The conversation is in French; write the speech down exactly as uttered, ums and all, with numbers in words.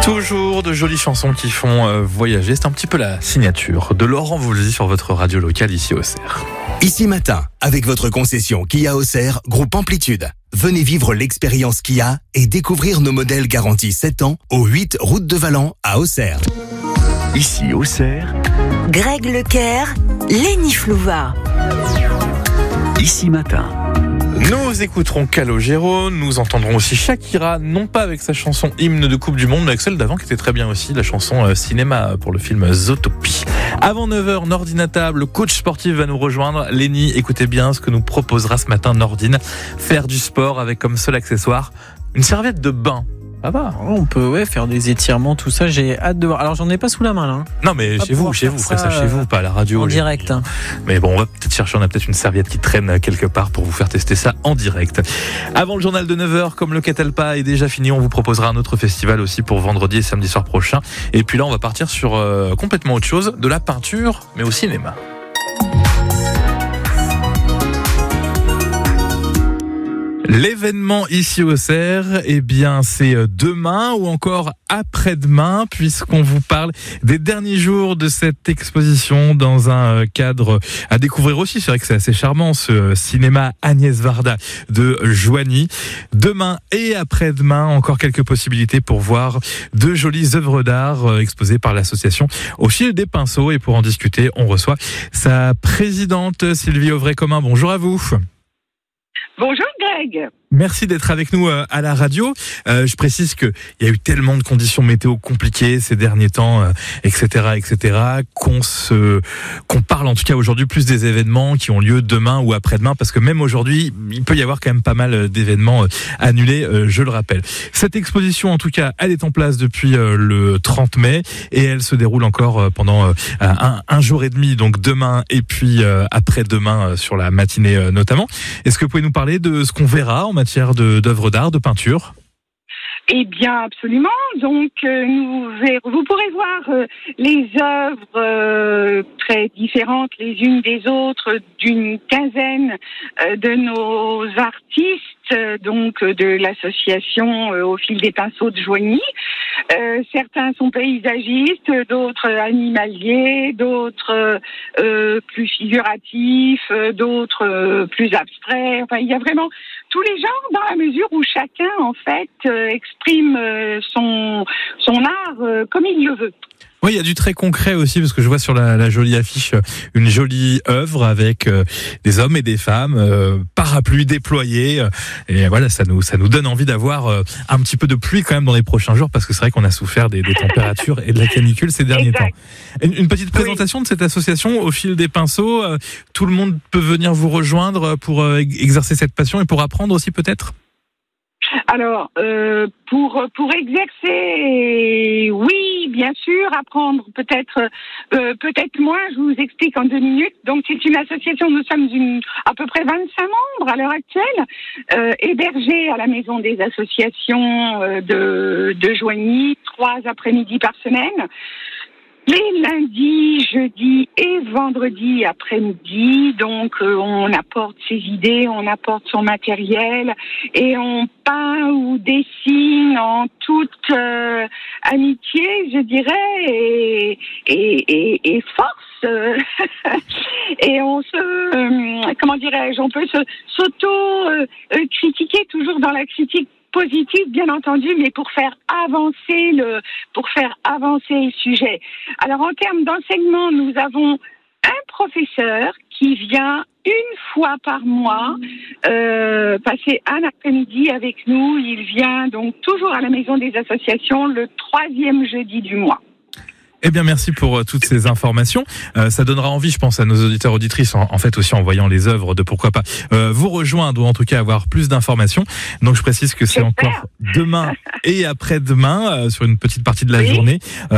Toujours de jolies chansons qui font euh, voyager. C'est un petit peu la signature de Laurent Voulzy sur votre radio locale ici au Auxerre. Ici Matin, avec votre concession Kia Auxerre, groupe Amplitude. Venez vivre l'expérience Kia et découvrir nos modèles garantis sept ans au huit route de Valent à Auxerre. Ici Auxerre, Greg Lecaire, Lénie Flouva. Ici Matin. Nous écouterons Calogero, nous entendrons aussi Shakira, non pas avec sa chanson hymne de Coupe du Monde, mais avec celle d'avant qui était très bien aussi, la chanson euh, cinéma pour le film Zootopie. Avant neuf heures, Nordine à table, le coach sportif va nous rejoindre. Lénie, écoutez bien ce que nous proposera ce matin Nordine. Faire du sport avec comme seul accessoire une serviette de bain. Ah bah. On peut ouais, faire des étirements, tout ça. J'ai hâte de voir. Alors j'en ai pas sous la main là. Hein. Non mais Pas chez vous, chez vous, ferez ça, ça chez vous, pas à la radio. En direct. Hein. Mais bon, on va peut-être chercher, on a peut-être une serviette qui traîne quelque part pour vous faire tester ça en direct. Avant le journal de neuf heures, comme le Catalpa est déjà fini, on vous proposera un autre festival aussi pour vendredi et samedi soir prochain. Et puis là, on va partir sur euh, complètement autre chose, de la peinture, mais au cinéma. L'événement ici au Auxerre, eh bien, c'est demain ou encore après-demain, puisqu'on vous parle des derniers jours de cette exposition dans un cadre à découvrir aussi. C'est vrai que c'est assez charmant, ce cinéma Agnès Varda de Joigny. Demain et après-demain, encore quelques possibilités pour voir de jolies œuvres d'art exposées par l'association Au Fil des Pinceaux. Et pour en discuter, on reçoit sa présidente Sylvie Auvray-Commun. Bonjour à vous. Bonjour Greg. Merci d'être avec nous à la radio. Euh, je précise qu'il y a eu tellement de conditions météo compliquées ces derniers temps, euh, et cetera, et cetera, qu'on se, qu'on parle en tout cas aujourd'hui plus des événements qui ont lieu demain ou après-demain, parce que même aujourd'hui, il peut y avoir quand même pas mal d'événements annulés, euh, je le rappelle. Cette exposition, en tout cas, elle est en place depuis euh, le trente mai et elle se déroule encore euh, pendant euh, un, un jour et demi, donc demain et puis euh, après-demain euh, sur la matinée euh, notamment. Est-ce que vous pouvez nous parler de ce qu'on verra en matière de, d'œuvres d'art, de peinture? Eh bien, absolument. Donc, euh, nous verrons, vous pourrez voir euh, les œuvres euh, très différentes les unes des autres d'une quinzaine euh, de nos artistes, euh, donc euh, de l'association euh, Au Fil des Pinceaux de Joigny. Euh, certains sont paysagistes, d'autres animaliers, d'autres euh, plus figuratifs, euh, d'autres euh, plus abstraits. Enfin, il y a vraiment tous les genres dans la mesure où chacun, en fait, euh, exprime euh, son, son art euh, comme il le veut. Oui, il y a du très concret aussi, parce que je vois sur la, la jolie affiche une jolie œuvre avec euh, des hommes et des femmes, euh, parapluies déployés, euh, et voilà, ça nous ça nous donne envie d'avoir euh, un petit peu de pluie quand même dans les prochains jours, parce que c'est vrai qu'on a souffert des, des températures et de la canicule ces derniers exact. temps. Une, une petite présentation oui. de cette association Au Fil des Pinceaux. Euh, tout le monde peut venir vous rejoindre pour euh, exercer cette passion et pour apprendre aussi peut-être. Alors, euh, pour pour exercer, oui, bien sûr, apprendre peut-être euh, peut-être moins. Je vous explique en deux minutes. Donc, c'est une association. Nous sommes une à peu près vingt-cinq membres à l'heure actuelle, euh, hébergés à la maison des associations euh, de de Joigny, trois après-midi par semaine. Les lundis, jeudis et vendredis après-midi, donc euh, on apporte ses idées, on apporte son matériel et on peint ou dessine en toute euh, amitié, je dirais, et, et, et, et force. Et on se, euh, comment dirais-je, on peut se s'auto-critiquer, euh, toujours dans la critique positif, bien entendu, mais pour faire avancer le, pour faire avancer le sujet. Alors, en termes d'enseignement, nous avons un professeur qui vient une fois par mois euh, passer un après-midi avec nous. Il vient donc toujours à la maison des associations le troisième jeudi du mois. Eh bien, merci pour euh, toutes ces informations. Euh, ça donnera envie, je pense, à nos auditeurs auditrices, en, en fait aussi en voyant les œuvres, de pourquoi pas euh, vous rejoindre ou en tout cas avoir plus d'informations. Donc, je précise que c'est encore demain et après-demain euh, sur une petite partie de la oui. journée. Euh,